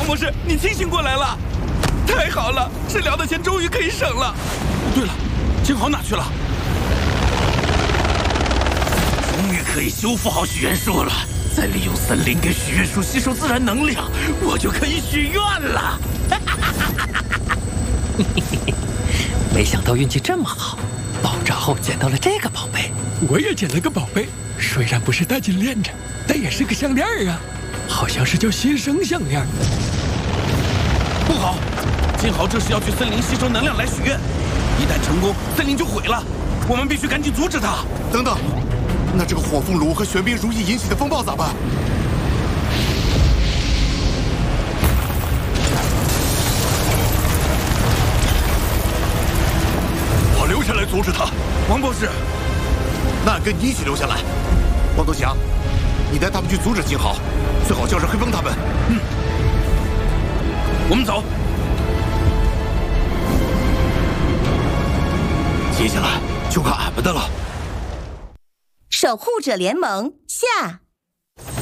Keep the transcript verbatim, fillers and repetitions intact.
博士，你清醒过来了，太好了，治疗的钱终于可以省了。对了，金豪哪去了？终于可以修复好许愿树了，再利用森林给许愿树吸收自然能量，我就可以许愿了。 没想到运气这么好，爆炸后捡到了这个宝贝。 我也捡了个宝贝，虽然不是大金链子，但也是个项链啊，好像是叫新生项链。 不好，金豪这是要去森林吸收能量来许愿，一旦成功，森林就毁了，我们必须赶紧阻止他。 等等，那这个火凤炉和玄冰如意引起的风暴咋办？ 我留下来阻止他。王博士， 那跟你一起留下来。王东祥，你带他们去阻止金豪，最好叫上黑风他们。 嗯，我们走。接下来就看俺们的了。 守护者联盟下。